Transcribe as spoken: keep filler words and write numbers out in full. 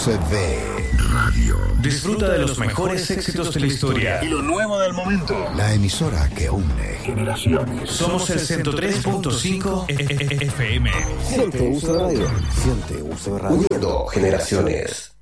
S D Radio. Disfruta de los mejores éxitos de la historia y lo nuevo del momento. La emisora que une generaciones. Somos el ciento tres punto cinco F M. Siente uso de radio. Siente uso de radio. Uniendo generaciones.